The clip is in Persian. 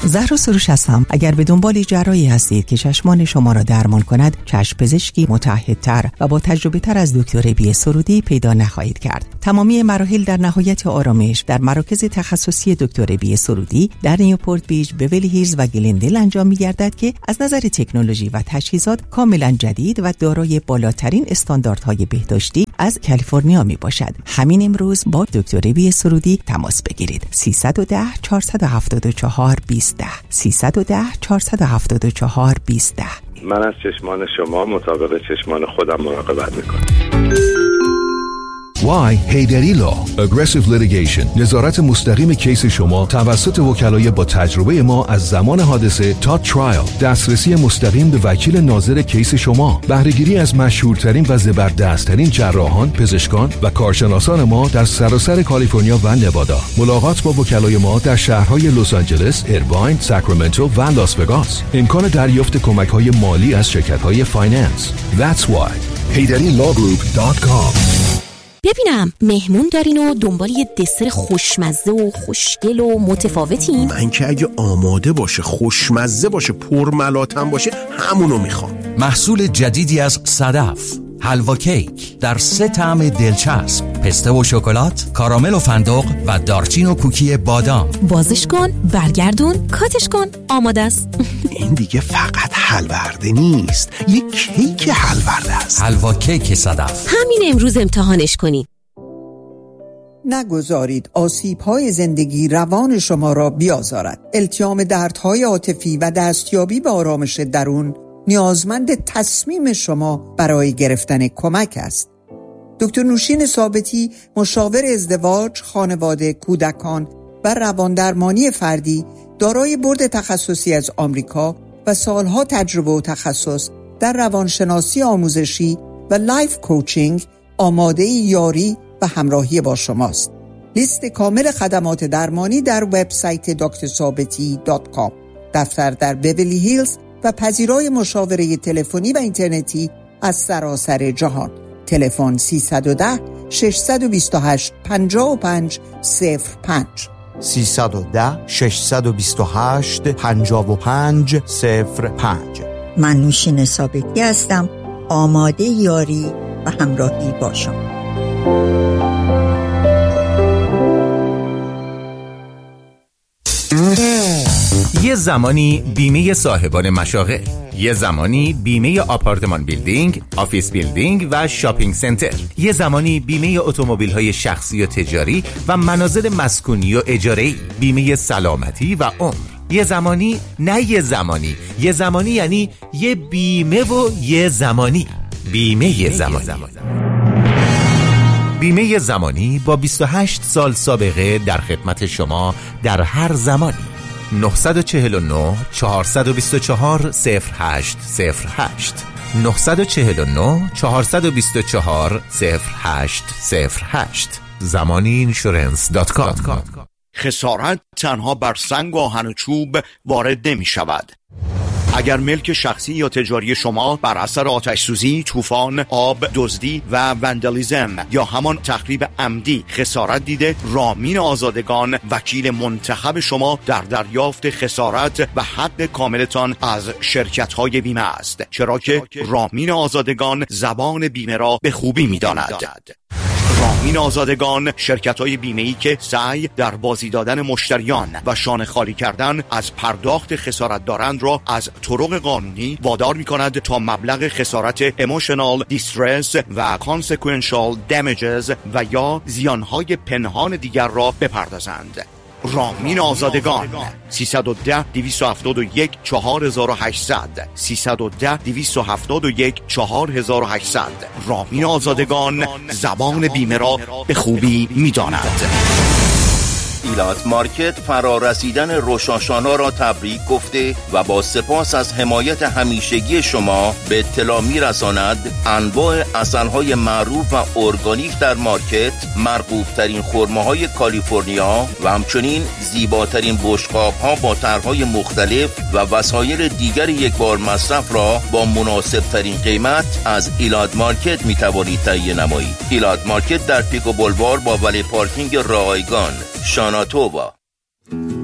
زهرا سروش هستم. اگر به دنبال جراحی هستید که چشمان شما را درمان کند، چشم پزشکی متعهدتر و با تجربه تر از دکتر بی سرودی پیدا نخواهید کرد. تمامی مراحل در نهایت آرامش در مراکز تخصصی دکتر بی سرودی در نیوپورت بیچ، بیولی هیلز و گلندل انجام می‌گردد که از نظر تکنولوژی و تجهیزات کاملا جدید و دارای بالاترین استانداردهای بهداشتی از کالیفرنیا میباشد. همین امروز با دکتر بی سرودی تماس بگیرید. 310 474 20 310 474 20. من از چشمان شما مطابق چشمان خودم مراقبت میکنم. Why هیدری لا Aggressive Litigation، نظارت مستقیم کیس شما توسط وکلای با تجربه ما از زمان حادثه تا ترایل، دسترسی مستقیم به وکیل ناظر کیس شما، بهره‌گیری از مشهورترین و زبردستترین جراحان، پزشکان و کارشناسان ما در سراسر کالیفرنیا و نوادا. ملاقات با وکلای ما در شهرهای لس آنجلس، ایرواین، ساکرامنتو و لاس وگاس. امکان دریافت کمک‌های مالی از شرکت‌های فایننس. That's why HeyDaddyLawGroup.com. ببینم مهمون دارین و دنبال یه دسر خوشمزه و خوشگل و متفاوتین؟ من که اگه آماده باشه، خوشمزه باشه، پرملاتم باشه، همونو میخوام. محصول جدیدی از صدف، حلوا کیک در 3 طعم دلچسب: پسته و شکلات، کارامل و فندق و دارچین و کوکی بادام. بازش کن، برگردون، کاتش کن، آماده است. این دیگه فقط حلورده نیست، یه کیک حلورده است. حلوا کیک صدف. همین امروز امتحانش کنید. نگذارید آسیب‌های زندگی روان شما را بیازارد. التیام دردهای عاطفی و دستیابی به آرامش درون نیازمند تصمیم شما برای گرفتن کمک است. دکتر نوشین ثابتی، مشاور ازدواج، خانواده، کودکان و رواندرمانی فردی، دارای بورد تخصصی از آمریکا و سالها تجربه و تخصص در روانشناسی آموزشی و لایف کوچینگ، آماده یاری و همراهی با شماست. لیست کامل خدمات درمانی در وبسایت drثابتی.com. دفتر در بیولی هیلز و پذیرای مشاوره تلفنی و اینترنتی از سراسر جهان. تلفن 310 628 5505 310 628 5505. من نوشین ثابتی هستم، آماده یاری و همراهی با شما. یه زمانی بیمه صاحبان مشاغل، یه زمانی بیمه آپارتمان بیلدینگ، آفیس بیلدینگ و شاپینگ سنتر، یه زمانی بیمه اتومبیل‌های شخصی و تجاری و منازل مسکونی و اجاره‌ای، بیمه سلامتی و عمر. یه زمانی نه یه زمانی، یه زمانی یعنی یه بیمه و یه زمانی. بیمه زمانی. بیمه زمانی با 28 سال سابقه در خدمت شما در هر زمانی. 949 424 0808 949 424 0808 zamaniinsurance.com. خسارت تنها بر سنگ و آهن و چوب وارد نمی شود. اگر ملک شخصی یا تجاری شما بر اثر آتش سوزی، طوفان، آب، دزدی و وندالیزم یا همان تخریب عمدی خسارت دیده، رامین آزادگان وکیل منتخب شما در دریافت خسارت و حق کاملتان از شرکت‌های بیمه است، چرا که رامین آزادگان زبان بیمه را به خوبی می‌داند. رامین آزادگان شرکت‌های بیمه‌ای که سعی در بازی دادن مشتریان و شانه خالی کردن از پرداخت خسارت دارند را از طرق قانونی وادار می‌کند تا مبلغ خسارت emotional distress و consequential damages و یا زیانهای پنهان دیگر را بپردازند. رامین آزادگان 310 271 4800 310 271 4800. رامین آزادگان زبان بیمه را به خوبی می‌داند. ایلات مارکت فرارسیدن روشاشانا را تبریک گفته و با سپاس از حمایت همیشگی شما به اطلاع می‌رساند انواع عسل‌های معروف و ارگانیک در مارکت، مرغوب‌ترین خرماهای کالیفرنیا و همچنین زیباترین بشقاب‌ها با طرح‌های مختلف و وسایل دیگر یک بار مصرف را با مناسب‌ترین قیمت از ایلات مارکت می‌توانید تهیه نمایید. ایلات مارکت در پیکو بولوار با ولی پارکینگ رایگان، شاناتووا.